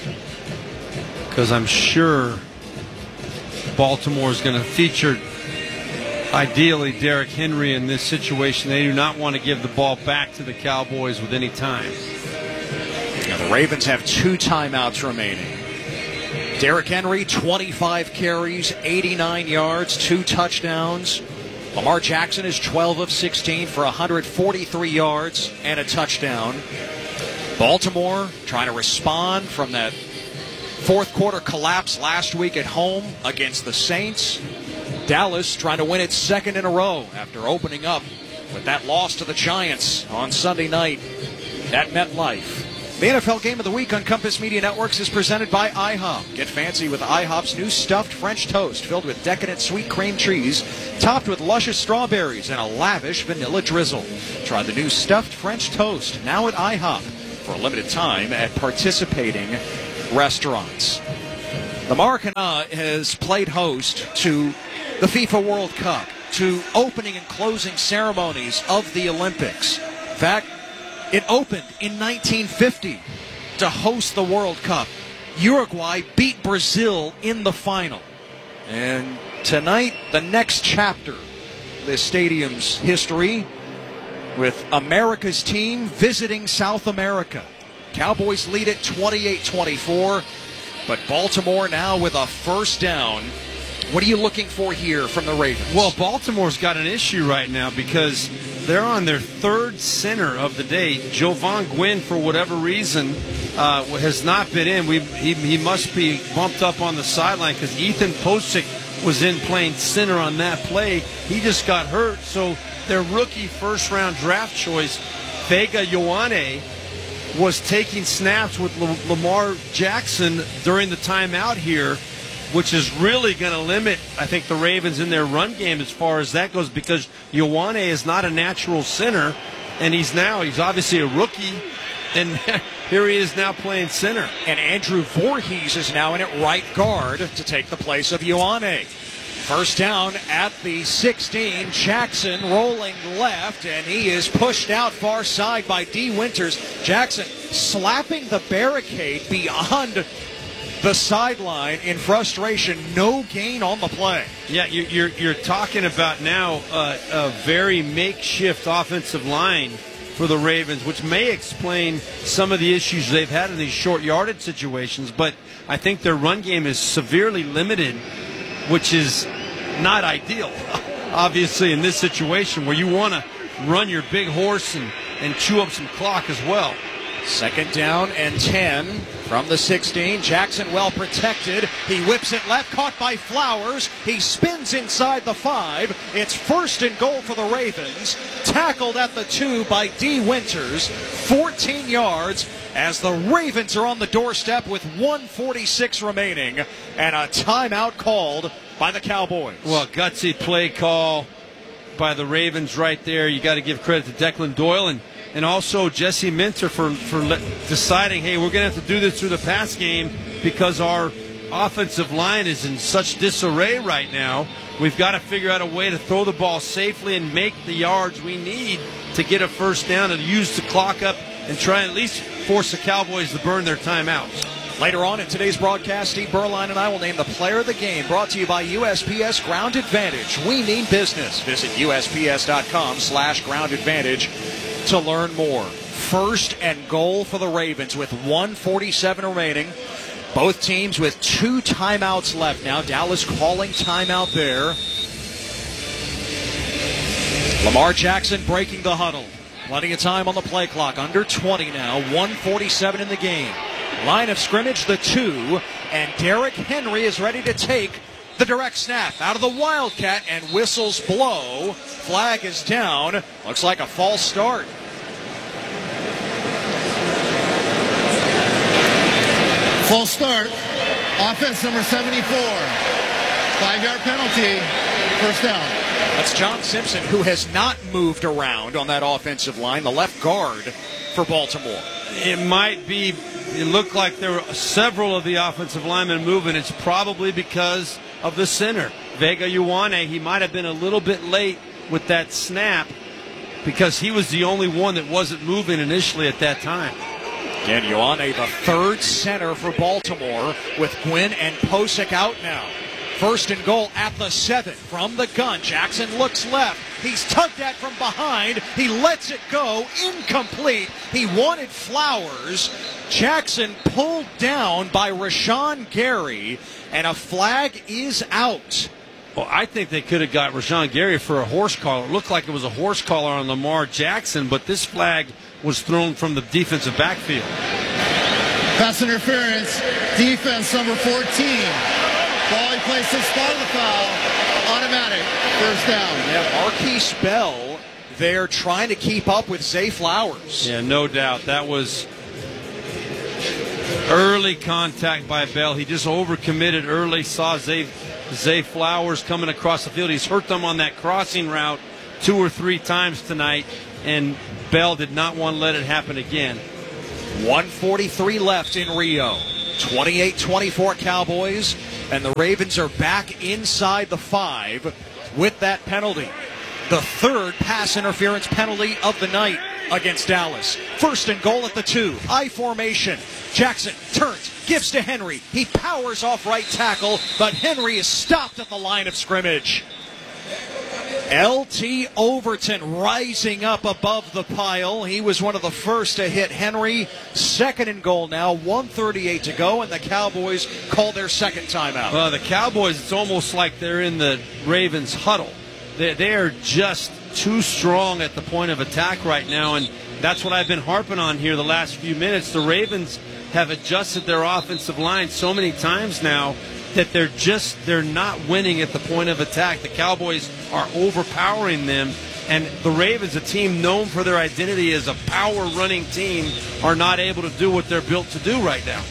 G: because I'm sure Baltimore is going to feature ideally Derrick Henry in this situation. They do not want to give the ball back to the Cowboys with any time.
F: Now the Ravens have two timeouts remaining. Derrick Henry, twenty-five carries, eighty-nine yards, two touchdowns. Lamar Jackson is twelve of sixteen for one hundred forty-three yards and a touchdown. Baltimore trying to respond from that fourth quarter collapse last week at home against the Saints. Dallas trying to win its second in a row after opening up with that loss to the Giants on Sunday night at MetLife. The N F L Game of the Week on Compass Media Networks is presented by IHOP. Get fancy with IHOP's new stuffed French toast filled with decadent sweet cream cheese, topped with luscious strawberries and a lavish vanilla drizzle. Try the new stuffed French toast now at IHOP for a limited time at participating restaurants. The Maracanã has played host to the FIFA World Cup, to opening and closing ceremonies of the Olympics. In fact, it opened in nineteen fifty to host the World Cup. Uruguay beat Brazil in the final. And tonight, the next chapter of this stadium's history with America's team visiting South America. Cowboys lead it twenty-eight twenty-four, but Baltimore now with a first down. What are you looking for here from the Ravens?
G: Well, Baltimore's got an issue right now because they're on their third center of the day. Jovan Gwynn, for whatever reason, uh, has not been in. We, he, he must be bumped up on the sideline because Ethan Posick was in playing center on that play. He just got hurt, so their rookie first-round draft choice, Vega Ioane, was taking snaps with L- Lamar Jackson during the timeout here, which is really going to limit, I think, the Ravens in their run game as far as that goes, because Ioane is not a natural center, and he's now, he's obviously a rookie, and here he is now playing center.
F: And Andrew Voorhees is now in at right guard to take the place of Ioane. First down at the sixteen. Jackson rolling left, and he is pushed out far side by D. Winters. Jackson slapping the barricade beyond the sideline in frustration. No gain on the play.
G: Yeah, you're you're talking about now uh, a very makeshift offensive line for the Ravens, which may explain some of the issues they've had in these short yardage situations. But I think their run game is severely limited, which is not ideal, obviously, in this situation where you want to run your big horse and, and chew up some clock as well.
F: Second down and ten from the sixteen. Jackson well protected. He whips it left, caught by Flowers. He spins inside the five. It's first and goal for the Ravens. Tackled at the two by D. Winters. fourteen yards as the Ravens are on the doorstep with one forty-six remaining and a timeout called by the Cowboys.
G: Well, gutsy play call by the Ravens right there. You got to give credit to Declan Doyle and And also Jesse Minter for, for le- deciding, hey, we're going to have to do this through the pass game because our offensive line is in such disarray right now. We've got to figure out a way to throw the ball safely and make the yards we need to get a first down and use the clock up and try and at least force the Cowboys to burn their timeouts.
F: Later on in today's broadcast, Steve Berline and I will name the player of the game, brought to you by U S P S Ground Advantage. We mean business. Visit U S P S dot com slash ground advantage to learn more. First and goal for the Ravens with one forty-seven remaining. Both teams with two timeouts left now. Dallas calling timeout there. Lamar Jackson breaking the huddle. Plenty of time on the play clock. Under twenty now. one forty-seven in the game. Line of scrimmage, the two. And Derrick Henry is ready to take the direct snap out of the Wildcat, and whistles blow. Flag is down. Looks like a false start.
K: False start. Offense number seventy-four. Five-yard penalty. First down.
F: That's John Simpson, who has not moved around on that offensive line, the left guard for Baltimore.
G: It might be, it looked like there were several of the offensive linemen moving. It's probably because of the center. Vega Ioane, he might have been a little bit late with that snap because he was the only one that wasn't moving initially at that time.
F: Again, Ioane, the third center for Baltimore, with Gwynn and Posick out now. First and goal at the seven from the gun. Jackson looks left. He's tugged at from behind. He lets it go. Incomplete. He wanted Flowers. Jackson pulled down by Rashawn Gary, and a flag is out.
G: Well, I think they could have got Rashawn Gary for a horse collar. It looked like it was a horse collar on Lamar Jackson, but this flag was thrown from the defensive backfield.
K: Pass interference. Defense number fourteen. Ball in place in spot of the foul. Automatic. First down.
F: Yeah, Marquise Bell there trying to keep up with Zay Flowers.
G: Yeah, no doubt. That was Early contact by Bell. He just overcommitted early. Saw Zay, Zay Flowers coming across the field. He's hurt them on that crossing route two or three times tonight, and Bell did not want to let it happen again.
F: one forty-three left in Rio. twenty-eight twenty-four Cowboys, and the Ravens are back inside the five with that penalty. The third pass interference penalty of the night against Dallas. First and goal at the two. I formation. Jackson turns, gives to Henry. He powers off right tackle, but Henry is stopped at the line of scrimmage. L T Overton rising up above the pile. He was one of the first to hit Henry. Second and goal now, one thirty-eight to go, and the Cowboys call their second timeout.
G: Well, the Cowboys, it's almost like they're in the Ravens huddle. They, they are just too strong at the point of attack right now, and that's what I've been harping on here the last few minutes. The Ravens have adjusted their offensive line so many times now that they're just they're not winning at the point of attack. The Cowboys are overpowering them, and the Ravens, a team known for their identity as a power running team, are not able to do what they're built to do right now.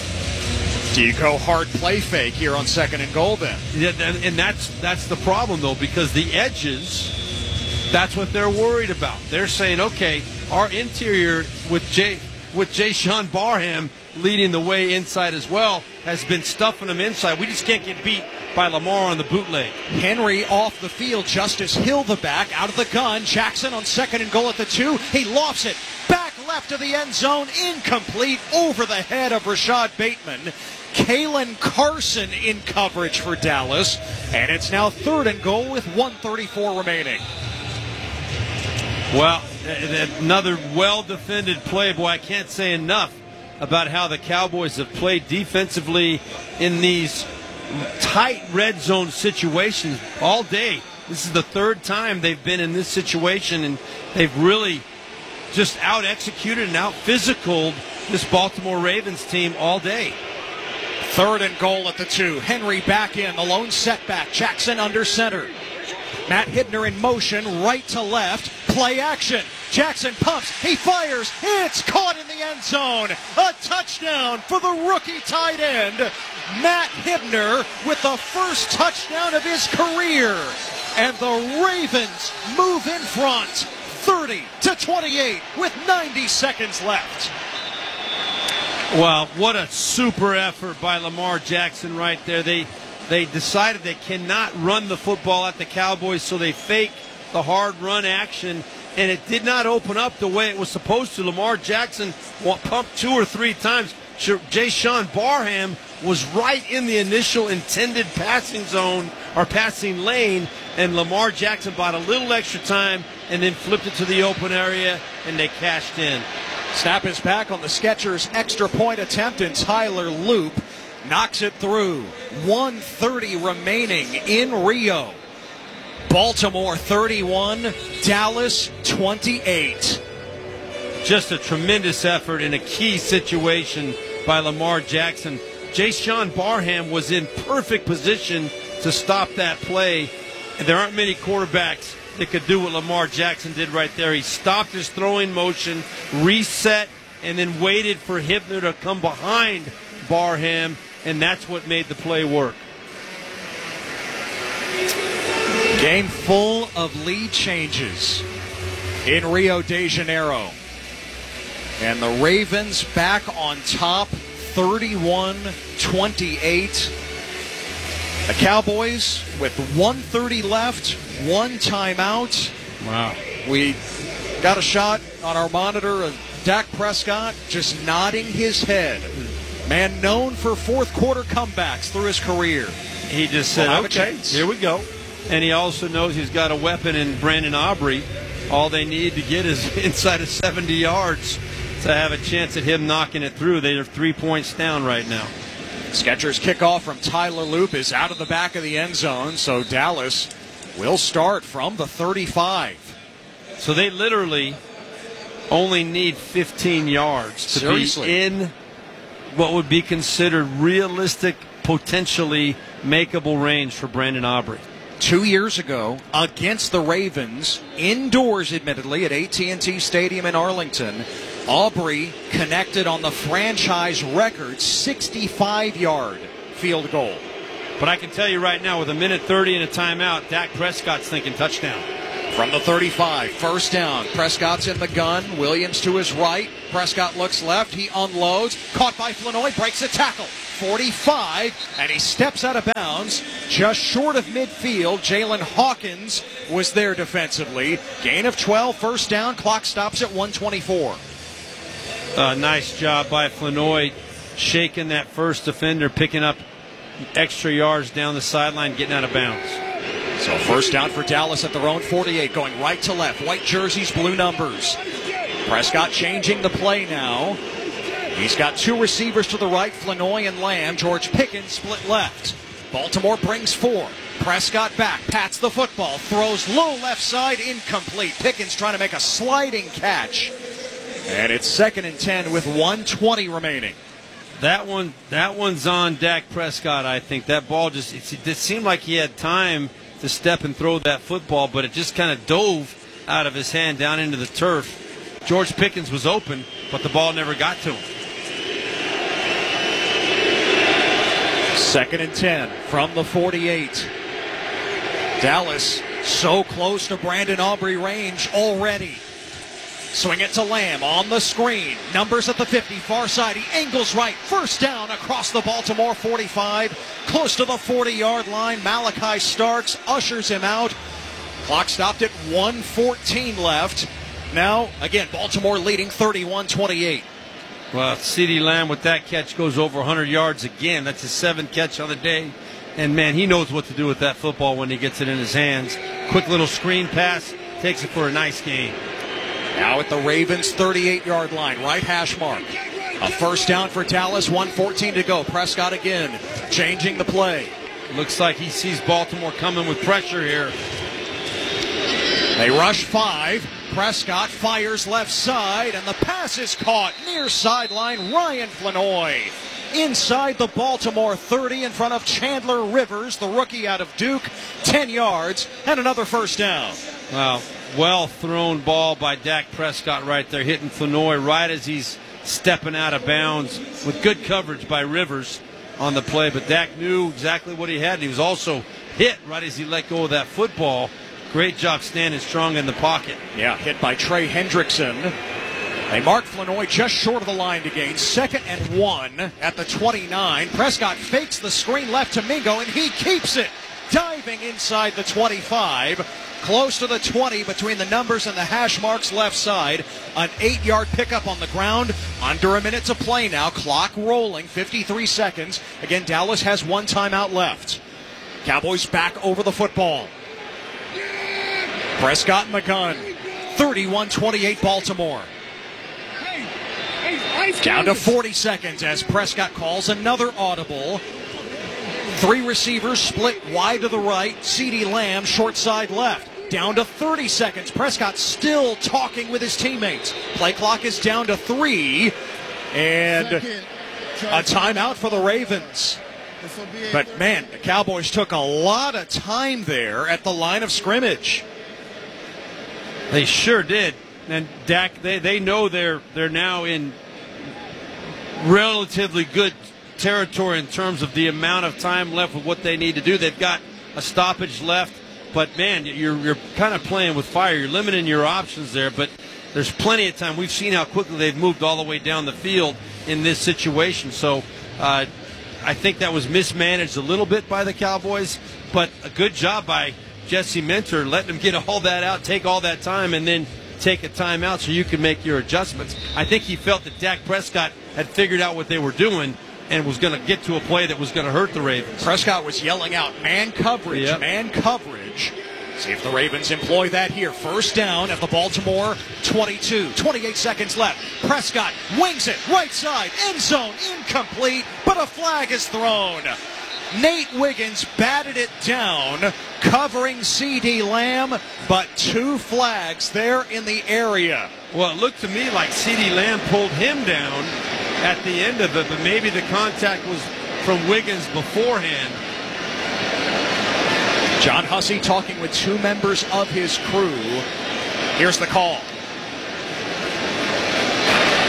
F: Do you go hard play fake here on second and goal then?
G: Yeah, and, and that's that's the problem though, because the edges, that's what they're worried about. They're saying, okay, our interior with Jay with Jayshawn Barham leading the way inside as well has been stuffing them inside. We just can't get beat by Lamar on the bootleg.
F: Henry off the field. Justice Hill the back out of the gun. Jackson on second and goal at the two. He lofts it back left of the end zone. Incomplete over the head of Rashad Bateman. Kalen Carson in coverage for Dallas. And it's now third and goal with one thirty-four remaining.
G: Well, another well-defended play. Boy, I can't say enough about how the Cowboys have played defensively in these tight red zone situations all day. This is the third time they've been in this situation, and they've really just out-executed and out-physicaled this Baltimore Ravens team all day.
F: Third and goal at the two. Henry back in, the lone setback. Jackson under center. Matt Hibner in motion, right to left. Play action. Jackson pumps. He fires. It's caught in the end zone. A touchdown for the rookie tight end, Matt Hibner, with the first touchdown of his career. And the Ravens move in front, thirty to twenty-eight, with ninety seconds left.
G: Well, what a super effort by Lamar Jackson right there. They they decided they cannot run the football at the Cowboys, so they fake the hard run action, and it did not open up the way it was supposed to. Lamar Jackson pumped two or three times. Jayshawn Barham was right in the initial intended passing zone or passing lane, and Lamar Jackson bought a little extra time and then flipped it to the open area, and they cashed in.
F: Snap is back on the Skechers extra point attempt, and Tyler Loop knocks it through. one thirty remaining in Rio. Baltimore thirty-one, Dallas twenty-eight.
G: Just a tremendous effort in a key situation by Lamar Jackson. Jayshawn Barham was in perfect position to stop that play, and there aren't many quarterbacks that could do what Lamar Jackson did right there. He stopped his throwing motion, reset, and then waited for Hibner to come behind Barham, and that's what made the play work.
F: Game full of lead changes in Rio de Janeiro. And the Ravens back on top, thirty-one twenty-eight. The Cowboys with one thirty left, one timeout.
G: Wow.
F: We got a shot on our monitor of Dak Prescott just nodding his head. Man known for fourth quarter comebacks through his career.
G: He just said,
F: we'll
G: okay, here we go. And he also knows he's got a weapon in Brandon Aubrey. All they need to get is inside of seventy yards to have a chance at him knocking it through. They are three points down right now.
F: Skechers kickoff from Tyler Loop is out of the back of the end zone, so Dallas will start from the thirty-five.
G: So they literally only need fifteen yards to
F: Seriously.
G: be in what would be considered realistic, potentially makeable range for Brandon Aubrey.
F: Two years ago, against the Ravens, indoors admittedly, at A T and T Stadium in Arlington, Aubrey connected on the franchise record sixty-five-yard field goal.
G: But I can tell you right now, with a minute thirty and a timeout, Dak Prescott's thinking touchdown.
F: From the thirty-five, first down. Prescott's in the gun. Williams to his right. Prescott looks left. He unloads. Caught by Flanoy. Breaks a tackle. forty-five, and he steps out of bounds just short of midfield. Jalen Hawkins was there defensively. Gain of twelve, first down. Clock stops at one twenty-four.
G: Uh, nice job by Flanoy, shaking that first defender, picking up extra yards down the sideline, getting out of bounds.
F: So first down for Dallas at their own forty-eight, going right to left. White jerseys, blue numbers. Prescott changing the play now. He's got two receivers to the right, Flanoy and Lamb. George Pickens split left. Baltimore brings four. Prescott back, pats the football, throws low left side, incomplete. Pickens trying to make a sliding catch. And it's second and ten with one twenty remaining.
G: That one, that one's on Dak Prescott, I think. That ball just, it, it seemed like he had time to step and throw that football, but it just kind of dove out of his hand down into the turf. George Pickens was open, but the ball never got to him.
F: Second and ten from the forty-eight. Dallas so close to Brandon Aubrey range already. Swing it to Lamb on the screen. Numbers at the fifty, far side. He angles right. First down across the Baltimore forty-five. Close to the forty-yard line. Malachi Starks ushers him out. Clock stopped at one fourteen left. Now, again, Baltimore leading thirty-one twenty-eight.
G: Well, CeeDee Lamb with that catch goes over one hundred yards again. That's his seventh catch on the day. And, man, he knows what to do with that football when he gets it in his hands. Quick little screen pass. Takes it for a nice gain.
F: Now at the Ravens' thirty-eight-yard line, right hash mark. A first down for Dallas, one fourteen to go. Prescott again, changing the play.
G: Looks like he sees Baltimore coming with pressure here.
F: They rush five. Prescott fires left side, and the pass is caught near sideline. Ryan Flanoy inside the Baltimore thirty in front of Chandler Rivers, the rookie out of Duke. ten yards and another first down.
G: Wow. Well thrown ball by Dak Prescott right there, hitting Flanoy right as he's stepping out of bounds with good coverage by Rivers on the play. But Dak knew exactly what he had. He was also hit right as he let go of that football. Great job standing strong in the pocket.
F: Yeah, hit by Trey Hendrickson. They mark Flanoy just short of the line to gain. Second and one at the twenty-nine. Prescott fakes the screen left to Mingo, and he keeps it. Diving inside the twenty-five. Close to the twenty between the numbers and the hash marks left side. An eight-yard pickup on the ground. Under a minute to play now. Clock rolling. fifty-three seconds. Again, Dallas has one timeout left. Cowboys back over the football. Prescott and McGunn. thirty-one twenty-eight Baltimore. Down to forty seconds as Prescott calls another audible. Three receivers split wide to the right. CeeDee Lamb short side left. Down to thirty seconds. Prescott still talking with his teammates. Play clock is down to three. And a timeout for the Ravens. But, man, the Cowboys took a lot of time there at the line of scrimmage.
G: They sure did. And Dak, they, they know they're they're now in relatively good territory in terms of the amount of time left with what they need to do. They've got a stoppage left, but man, you're you're kind of playing with fire. You're limiting your options there, but there's plenty of time. We've seen how quickly they've moved all the way down the field in this situation. So uh, I think that was mismanaged a little bit by the Cowboys, but a good job by Jesse Minter letting them get all that out, take all that time, and then take a timeout so you can make your adjustments. I think he felt that Dak Prescott had figured out what they were doing and was going to get to a play that was going to hurt the Ravens.
F: Prescott was yelling out, man coverage, yep. man coverage. See if the Ravens employ that here. First down at the Baltimore twenty-two. twenty-eight seconds left. Prescott wings it, right side, end zone, incomplete, but a flag is thrown. Nate Wiggins batted it down, covering CeeDee Lamb, but two flags there in the area.
G: Well, it looked to me like CeeDee Lamb pulled him down at the end of it, but maybe the contact was from Wiggins beforehand.
F: John Hussey talking with two members of his crew. Here's the call.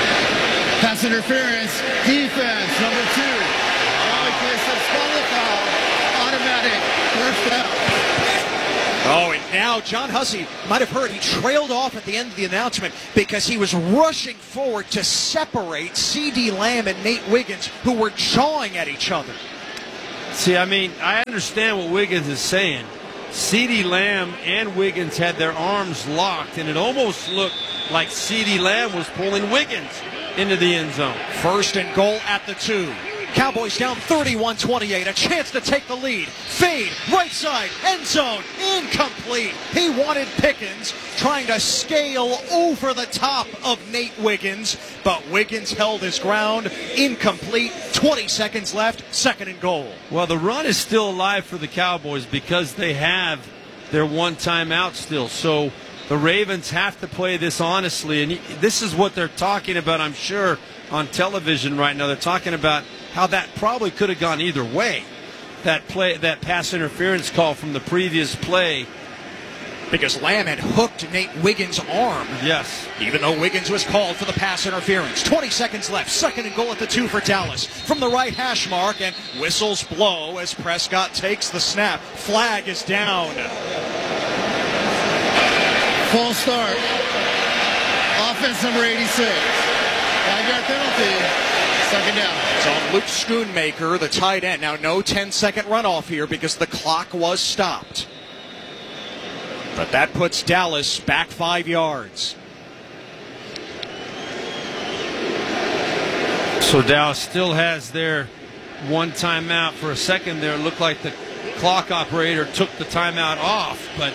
K: Pass interference, defense, number two. Oh, he plays a spot foul. Automatic first down.
F: Oh, and now John Hussey might have heard he trailed off at the end of the announcement because he was rushing forward to separate CeeDee Lamb and Nate Wiggins, who were jawing at each other.
G: See, I mean, I understand what Wiggins is saying. CeeDee Lamb and Wiggins had their arms locked, and it almost looked like CeeDee Lamb was pulling Wiggins into the end zone.
F: First and goal at the two. Cowboys down thirty-one twenty-eight. A chance to take the lead. Fade, right side, end zone, incomplete. He wanted Pickens, trying to scale over the top of Nate Wiggins, but Wiggins held his ground. Incomplete. twenty seconds left. Second and goal.
G: Well, the run is still alive for the Cowboys because they have their one timeout still. So the Ravens have to play this honestly, and this is what they're talking about, I'm sure, on television right now. They're talking about how that probably could have gone either way. That play, that pass interference call from the previous play.
F: Because Lamb had hooked Nate Wiggins' arm.
G: Yes.
F: Even though Wiggins was called for the pass interference. twenty seconds left. Second and goal at the two for Dallas. From the right hash mark, and whistles blow as Prescott takes the snap. Flag is down.
K: Full start. Offense number eighty-six. Five-yard penalty. Second down.
F: It's on Luke Schoonmaker, the tight end. Now, no ten-second runoff here because the clock was stopped. But that puts Dallas back five yards.
G: So Dallas still has their one timeout. For a second there, it looked like the clock operator took the timeout off, but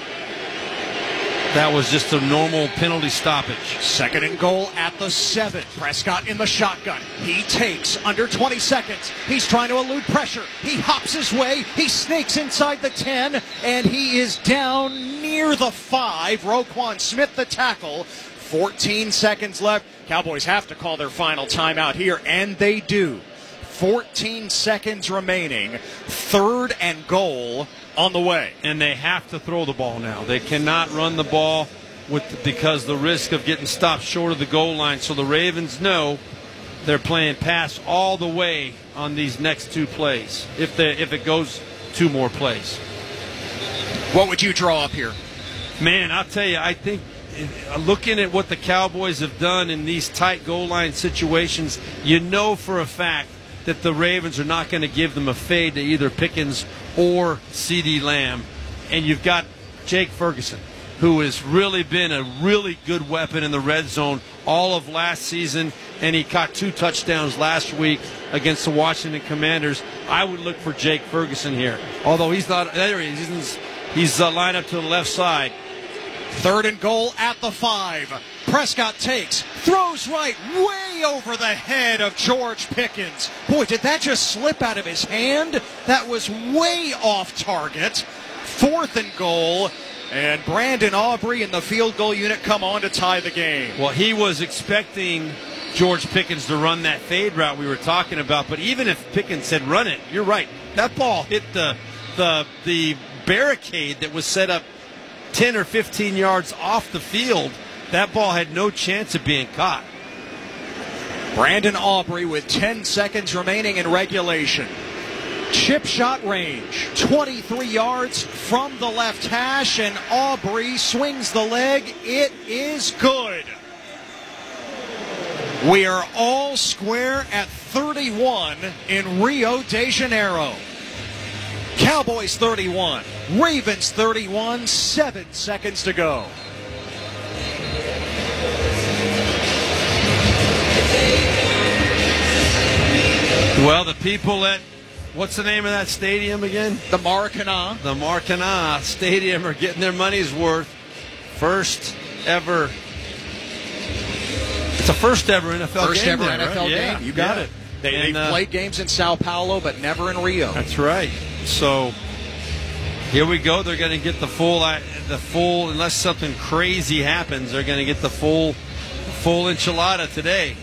G: that was just a normal penalty stoppage.
F: Second and goal at the seven. Prescott in the shotgun. He takes under twenty seconds. He's trying to elude pressure. He hops his way. He snakes inside the ten, and he is down near the five. Roquan Smith, the tackle. fourteen seconds left. Cowboys have to call their final timeout here, and they do. fourteen seconds remaining. Third and goal on the way.
G: And they have to throw the ball now. They cannot run the ball with because the risk of getting stopped short of the goal line. So the Ravens know they're playing pass all the way on these next two plays, if they if it goes two more plays.
F: What would you draw up here?
G: Man, I'll tell you, I think looking at what the Cowboys have done in these tight goal line situations, you know for a fact that the Ravens are not going to give them a fade to either Pickens or CeeDee Lamb. And you've got Jake Ferguson, who has really been a really good weapon in the red zone all of last season, and he caught two touchdowns last week against the Washington Commanders. I would look for Jake Ferguson here, although he's not there. He is. He's, he's uh, lined up to the left side.
F: Third and goal at the five. Prescott takes, throws right, way over the head of George Pickens. Boy, did that just slip out of his hand? That was way off target. Fourth and goal, and Brandon Aubrey and the field goal unit come on to tie the game.
G: Well, he was expecting George Pickens to run that fade route we were talking about, but even if Pickens had run it, you're right, that ball hit the the the barricade that was set up ten or fifteen yards off the field. That ball had no chance of being caught.
F: Brandon Aubrey with ten seconds remaining in regulation. Chip shot range, twenty-three yards from the left hash, and Aubrey swings the leg. It is good. We are all square at thirty-one in Rio de Janeiro. Cowboys thirty-one, Ravens thirty-one, seven seconds to go.
G: Well, the people at, what's the name of that stadium again?
F: The Maracana.
G: The Maracana Stadium are getting their money's worth. First ever. It's a first ever N F L
F: first
G: game.
F: First ever
G: there,
F: N F L
G: right?
F: game.
G: Yeah,
F: You got
G: yeah.
F: it. They,
G: and,
F: they've
G: uh,
F: played games in Sao Paulo, but never in Rio.
G: That's right. So here we go. They're going to get the full, the full, unless something crazy happens, they're going to get the full, full enchilada today.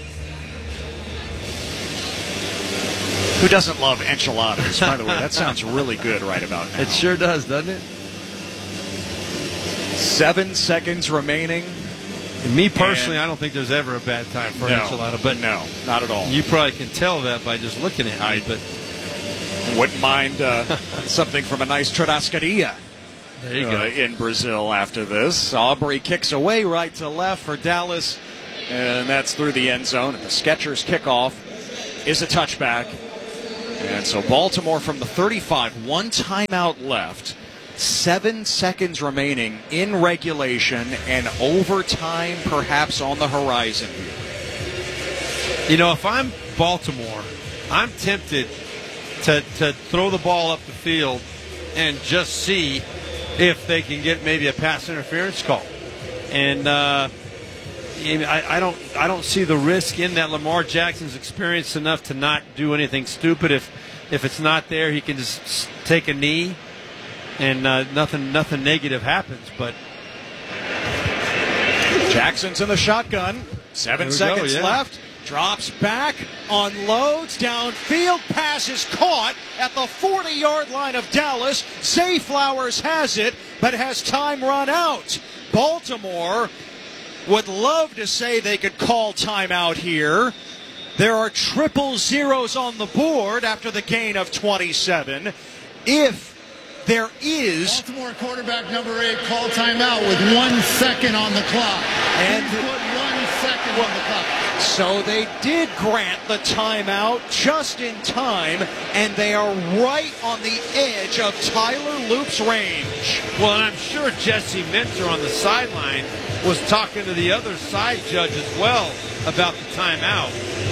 F: Who doesn't love enchiladas, by the way? That sounds really good right about now.
G: It sure does, doesn't it?
F: Seven seconds remaining.
G: And me personally, and I don't think there's ever a bad time for
F: no,
G: an enchilada. But
F: no, not at all.
G: You probably can tell that by just looking at
F: I
G: me. But
F: wouldn't mind uh, something from a nice churrascaria.
G: There you
F: uh,
G: go.
F: In Brazil after this. Aubrey kicks away right to left for Dallas, and that's through the end zone. And the Skechers kickoff is a touchback. And so Baltimore from the thirty-five, one timeout left, seven seconds remaining in regulation, and overtime perhaps on the horizon here.
G: You know, if I'm Baltimore, I'm tempted to, to throw the ball up the field and just see if they can get maybe a pass interference call. And uh, I, I don't I don't see the risk in that. Lamar Jackson's experienced enough to not do anything stupid. If if it's not there, he can just take a knee and uh, nothing nothing negative happens. But
F: Jackson's in the shotgun. Seven seconds
G: go, yeah.
F: left. Drops back, unloads, downfield, pass is caught at the forty-yard line of Dallas. Zay Flowers has it, but has time run out. Baltimore would love to say they could call timeout here. There are triple zeros on the board after the gain of twenty-seven. If there is...
K: Baltimore quarterback number eight called timeout with one second on the clock.
F: And
K: put one second well, on the clock.
F: So they did grant the timeout just in time, and they are right on the edge of Tyler Loop's range.
G: Well, and I'm sure Jesse Minter on the sideline was talking to the other side judge as well about the timeout.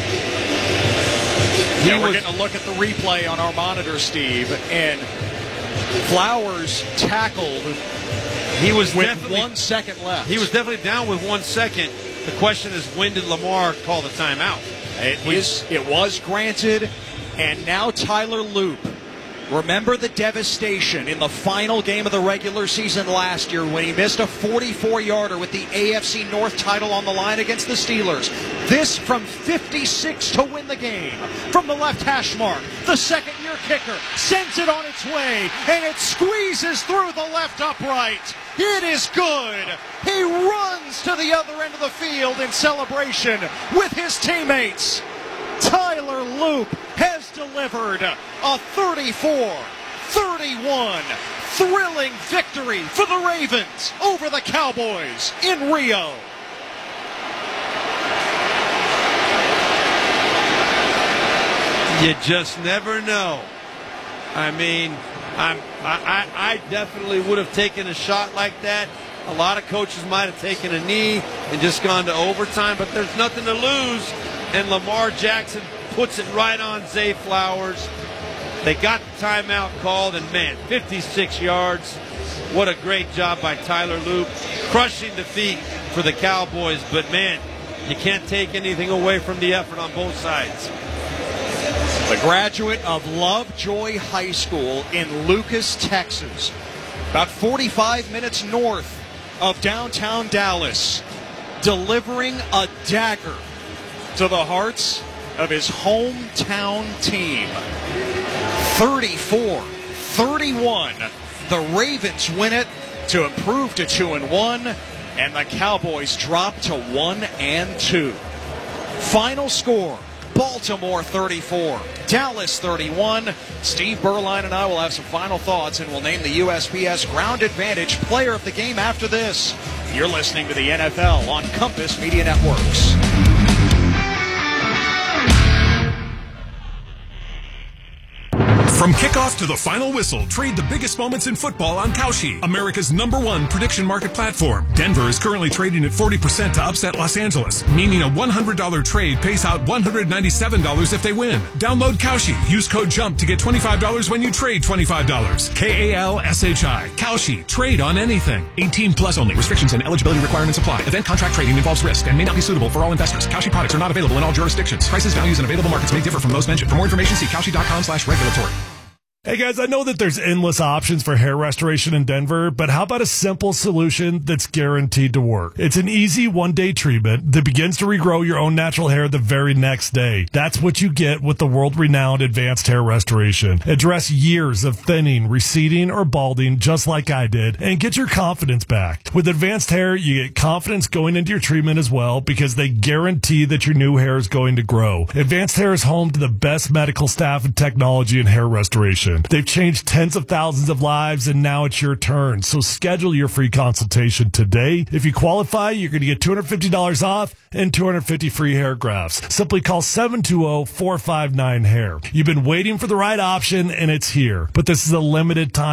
F: Yeah, he we're was, getting a look at the replay on our monitor, Steve, and Flowers tackled
G: he was
F: with one second left.
G: He was definitely down with one second. The question is, when did Lamar call the timeout?
F: It, is, it was granted, and now Tyler Loop. Remember the devastation in the final game of the regular season last year when he missed a forty-four-yarder with the A F C North title on the line against the Steelers. This from fifty-six to win the game. From the left hash mark, the second-year kicker sends it on its way, and it squeezes through the left upright. It is good. He runs to the other end of the field in celebration with his teammates. Tyler Loop has delivered a thirty-four thirty-one thrilling victory for the Ravens over the Cowboys in Rio.
G: You just never know. I mean, I'm, I, I, I definitely would have taken a shot like that. A lot of coaches might have taken a knee and just gone to overtime, but there's nothing to lose. And Lamar Jackson puts it right on Zay Flowers. They got the timeout called, and man, fifty-six yards. What a great job by Tyler Loop. Crushing defeat for the Cowboys, but man, you can't take anything away from the effort on both sides.
F: The graduate of Lovejoy High School in Lucas, Texas, about forty-five minutes north of downtown Dallas, delivering a dagger to the hearts of his hometown team. thirty-four thirty-one. The Ravens win it to improve to two and one, and the Cowboys drop to one and two. Final score: Baltimore thirty-four, Dallas thirty-one. Steve Berline and I will have some final thoughts, and we'll name the U S P S Ground Advantage Player of the Game after this. You're listening to the N F L on Compass Media Networks.
Q: From kickoff to the final whistle, trade the biggest moments in football on Kalshi, America's number one prediction market platform. Denver is currently trading at forty percent to upset Los Angeles, meaning a one hundred dollars trade pays out one hundred ninety-seven dollars if they win. Download Kalshi. Use code JUMP to get twenty-five dollars when you trade twenty-five dollars. K A L S H I. Kalshi. Trade on anything. eighteen plus only. Restrictions and eligibility requirements apply. Event contract trading involves risk and may not be suitable for all investors. Kalshi products are not available in all jurisdictions. Prices, values, and available markets may differ from those mentioned. For more information, see Kalshi dot com slash regulatory.
R: Hey guys, I know that there's endless options for hair restoration in Denver, but how about a simple solution that's guaranteed to work? It's an easy one-day treatment that begins to regrow your own natural hair the very next day. That's what you get with the world-renowned Advanced Hair Restoration. Address years of thinning, receding, or balding just like I did, and get your confidence back. With Advanced Hair, you get confidence going into your treatment as well because they guarantee that your new hair is going to grow. Advanced Hair is home to the best medical staff and technology in hair restoration. They've changed tens of thousands of lives, and now it's your turn. So schedule your free consultation today. If you qualify, you're going to get two hundred fifty dollars off and two hundred fifty free hair grafts. Simply call seven two zero, four five nine, hair. You've been waiting for the right option, and it's here. But this is a limited time